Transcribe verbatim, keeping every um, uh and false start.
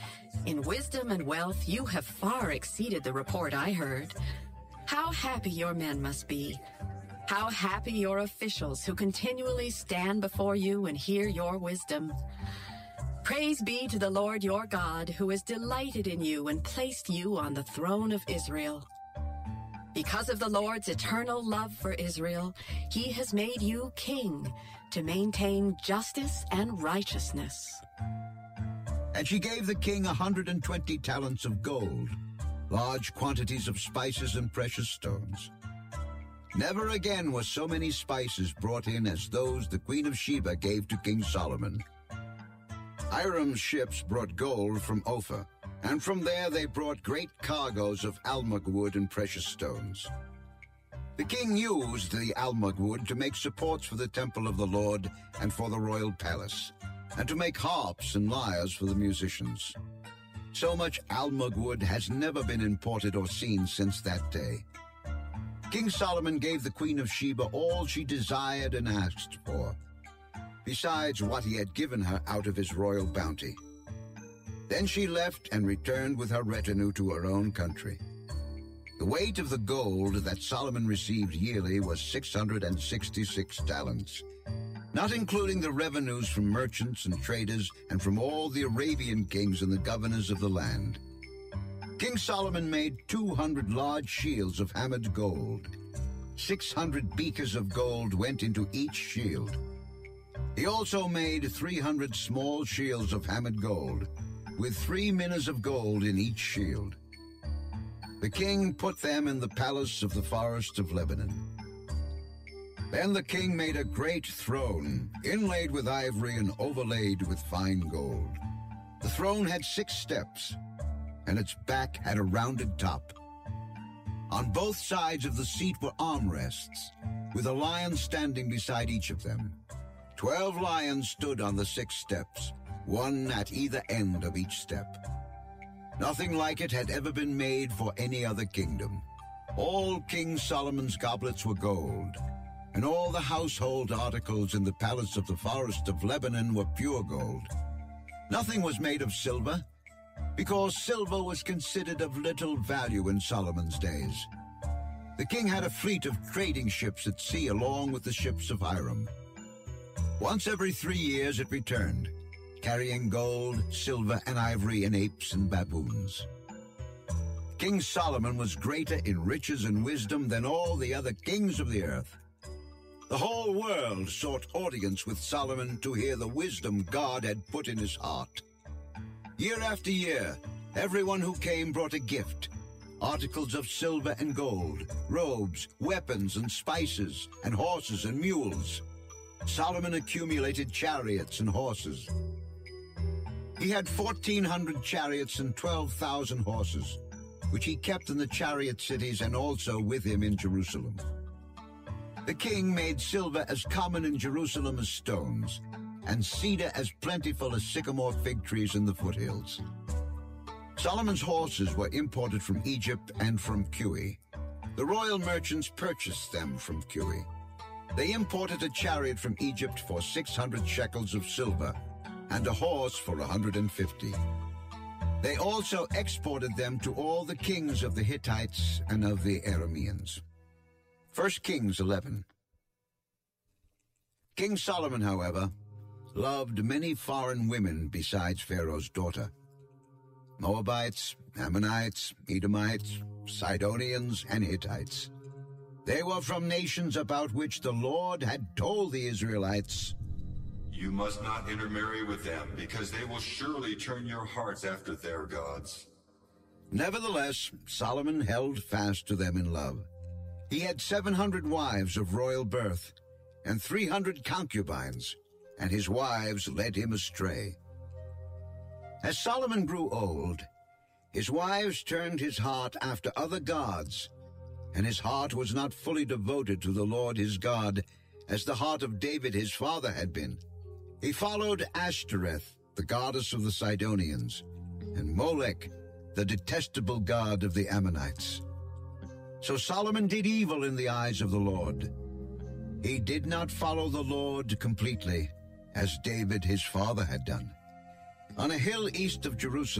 In wisdom and wealth, you have far exceeded the report I heard. How happy your men must be. How happy your officials who continually stand before you and hear your wisdom. Praise be to the Lord your God, who has delighted in you and placed you on the throne of Israel. Because of the Lord's eternal love for Israel, he has made you king to maintain justice and righteousness. And she gave the king a hundred and twenty talents of gold, large quantities of spices and precious stones. Never again were so many spices brought in as those the Queen of Sheba gave to King Solomon. Hiram's ships brought gold from Ophir, and from there they brought great cargoes of almug wood and precious stones. The king used the almug wood to make supports for the temple of the Lord and for the royal palace, and to make harps and lyres for the musicians. So much almug wood has never been imported or seen since that day. King Solomon gave the Queen of Sheba all she desired and asked for, besides what he had given her out of his royal bounty. Then she left and returned with her retinue to her own country. The weight of the gold that Solomon received yearly was six hundred sixty-six talents, not including the revenues from merchants and traders and from all the Arabian kings and the governors of the land. King Solomon made two hundred large shields of hammered gold. six hundred beakers of gold went into each shield. He also made three hundred small shields of hammered gold, with three minas of gold in each shield. The king put them in the palace of the forest of Lebanon. Then the king made a great throne, inlaid with ivory and overlaid with fine gold. The throne had six steps, and its back had a rounded top. On both sides of the seat were armrests, with a lion standing beside each of them. Twelve lions stood on the six steps, one at either end of each step. Nothing like it had ever been made for any other kingdom. All King Solomon's goblets were gold, and all the household articles in the palace of the forest of Lebanon were pure gold. Nothing was made of silver, because silver was considered of little value in Solomon's days. The king had a fleet of trading ships at sea along with the ships of Hiram. Once every three years it returned, carrying gold, silver, and ivory, and apes and baboons. King Solomon was greater in riches and wisdom than all the other kings of the earth. The whole world sought audience with Solomon to hear the wisdom God had put in his heart. Year after year, everyone who came brought a gift, articles of silver and gold, robes, weapons, and spices, and horses and mules. Solomon accumulated chariots and horses. He had fourteen hundred chariots and twelve thousand horses, which he kept in the chariot cities and also with him in Jerusalem. The king made silver as common in Jerusalem as stones, and cedar as plentiful as sycamore fig trees in the foothills. Solomon's horses were imported from Egypt and from Kue. The royal merchants purchased them from Kue. They imported a chariot from Egypt for six hundred shekels of silver, and a horse for one hundred fifty. They also exported them to all the kings of the Hittites and of the Arameans. First Kings eleven. King Solomon, however, loved many foreign women besides Pharaoh's daughter. Moabites, Ammonites, Edomites, Sidonians, and Hittites. They were from nations about which the Lord had told the Israelites, "You must not intermarry with them, because they will surely turn your hearts after their gods." Nevertheless, Solomon held fast to them in love. He had seven hundred wives of royal birth, and three hundred concubines, and his wives led him astray. As Solomon grew old, his wives turned his heart after other gods, and his heart was not fully devoted to the Lord his God, as the heart of David his father had been. He followed Ashtoreth, the goddess of the Sidonians, and Molech, the detestable god of the Ammonites. So Solomon did evil in the eyes of the Lord. He did not follow the Lord completely, as David his father had done. On a hill east of Jerusalem,